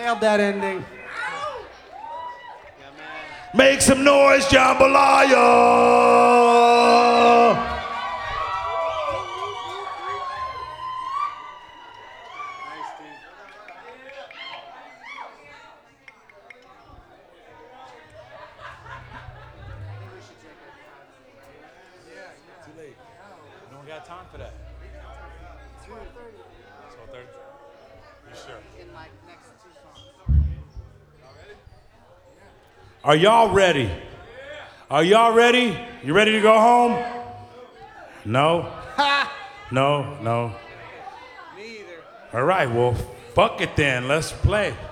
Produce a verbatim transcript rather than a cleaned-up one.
nailed that ending. Make some noise, jambalaya! Too late. No one got time for that. twelve thirty. You sure? In like next two songs. Are y'all ready? Are y'all ready? You ready to go home? No? No, no. Me either. All right, well, fuck it then. Let's play.